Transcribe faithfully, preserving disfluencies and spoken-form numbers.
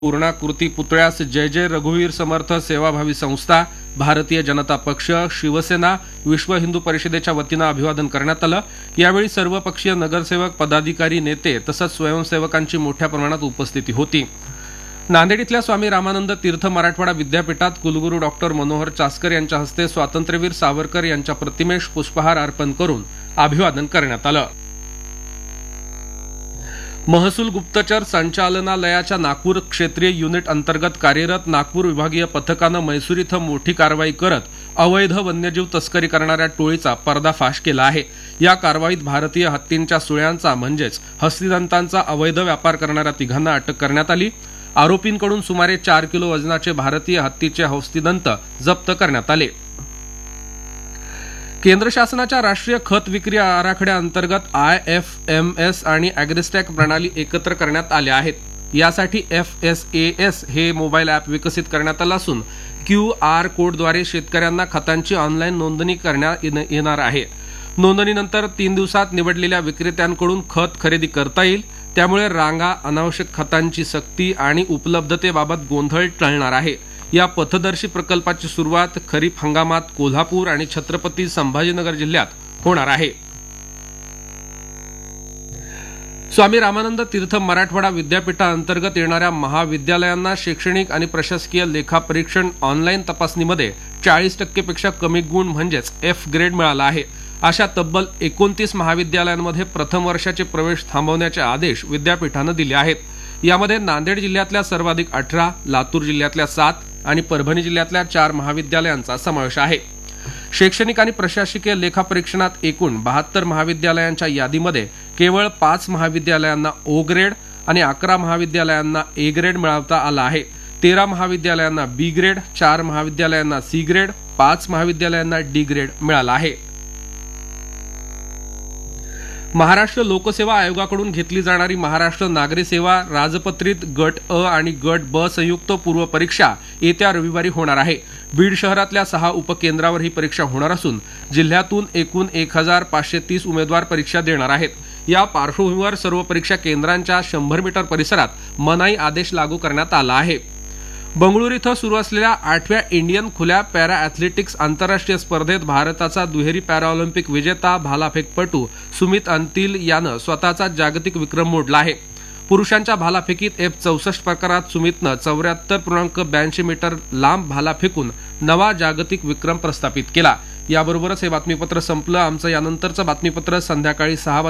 पूर्णाकृती पुतळ्यास जय जय रघुवीर समर्थ सेवाभावी संस्था, भारतीय जनता पक्ष, शिवसेना, विश्व हिंदू परिषदेच्या वतीनं अभिवादन करण्यात आलं। यावेळी सर्वपक्षीय नगरसेवक, पदाधिकारी, नेते तसंच स्वयंसेवकांची मोठ्या प्रमाणात उपस्थिती होती। नांदेड इथल्या स्वामी रामानंद तीर्थ मराठवाडा विद्यापीठात कुलगुरू डॉक्टर मनोहर चास्कर यांच्या हस्ते स्वातंत्र्यवीर सावरकर यांच्या प्रतिमेस पुष्पहार अर्पण करून अभिवादन करण्यात आलं। महसूल गुप्तचर संचालनालयाच्या नागपूर क्षेत्रीय युनिट अंतर्गत कार्यरत नागपूर विभागीय पथकानं म्हैसूर इथं मोठी कारवाई करत अवैध वन्यजीव तस्करी करणाऱ्या टोळीचा पर्दाफाश केला आहे। या कारवाईत भारतीय हत्तींच्या सुळ्यांचा म्हणजेच हस्तिदंतांचा अवैध व्यापार करणाऱ्या तिघांना अटक करण्यात आली। आरोपींकडून सुमारे चार किलो वजनाचे भारतीय हत्तीचे हस्तिदंत जप्त करण्यात आले। केंद्र शासनाच्या राष्ट्रीय खत विक्री आराखड्याअंतर्गत आय एफ एम एस आणि अॅग्रिस्टॅक प्रणाली एकत्र करण्यात आल्या आहेत। यासाठी एफ एस ए एस हे मोबाईल ॲप विकसित करण्यात आलं असून क्यू आर कोडद्वारे शेतकऱ्यांना खतांची ऑनलाईन नोंदणी करण्यात येणार आहे। नोंदणीनंतर तीन दिवसात निवडलेल्या विक्रेत्यांकडून खत खरेदी करता येईल। त्यामुळे रांगा, अनावश्यक खतांची सक्ती आणि उपलब्धतेबाबत गोंधळ टळणार आहे। या पथदर्शी प्रकल्पाची सुरुवात खरीप हंगामात कोल्हापूर आणि छत्रपती संभाजीनगर जिल्ह्यात होणार आहे। स्वामी रामानंद तीर्थ मराठवाडा विद्यापीठाअंतर्गत येणाऱ्या महाविद्यालयांना शैक्षणिक आणि प्रशासकीय लेखापरीक्षण ऑनलाईन तपासणीमध्ये चाळीस टक्केपेक्षा कमी गुण म्हणजेच एफ ग्रेड मिळाला आहे। अशा तब्बल एकोणतीस महाविद्यालयांमध्ये प्रथम वर्षाचे प्रवेश थांबवण्याचे आदेश विद्यापीठानं दिले आहेत। यामध्ये नांदेड जिल्ह्यातल्या सर्वाधिक अठरा, लातूर जिल्ह्यातल्या सात आणि परभणी जिल्ह्यातल्या चार महाविद्यालयांचा समावेश आहे। शैक्षणिक आणि प्रशासकीय लेखापरीक्षणात एकूण बहात्तर महाविद्यालयांच्या यादीमध्ये केवळ पाच महाविद्यालयांना ओ ग्रेड आणि अकरा महाविद्यालयांना ए ग्रेड मिळवता आला आहे। तेरा महाविद्यालयांना बी ग्रेड, चार महाविद्यालयांना सी ग्रेड, पाच महाविद्यालयांना डी ग्रेड मिळाला आहे। महाराष्ट्र लोकसेवा आयोगाकडून घेतली जाणारी महाराष्ट्र नागरी सेवा राजपत्रित गट अ आणि गट ब संयुक्त पूर्व परीक्षा येत्या रविवारी होणार आहे। बीड शहरातल्या सहा उपकेंद्रावर ही परीक्षा होणार असून जिल्ह्यातून एकूण एक हजार पाचशे तीस उमेदवार परीक्षा देणार आहेत। या पार्श्वभूमीवर सर्व परीक्षा केंद्रांच्या शंभर मीटर परिसरात मनाई आदेश लागू करण्यात आला आहे। बंगळुरू इथं सुरू असलेल्या आठव्या इंडियन खुल्या पॅरा अॅथलेटिक्स आंतरराष्ट्रीय स्पर्धेत भारताचा दुहेरी पॅराऑलिम्पिक विजेता भालाफेकपटू सुमित अंतिल यानं स्वतःचा जागतिक विक्रम मोडला आहे। पुरुषांच्या भालाफेकीत एफ चौसष्ट प्रकारात सुमितनं चौऱ्याहत्तर पूर्णांक ब्याऐंशी मीटर लांब भाला फेकून नवा जागतिक विक्रम प्रस्थापित केला। याबरोबरच हे बातमीपत्र संपलं। आमचं यानंतरचं बातमीपत्र संध्याकाळी सहा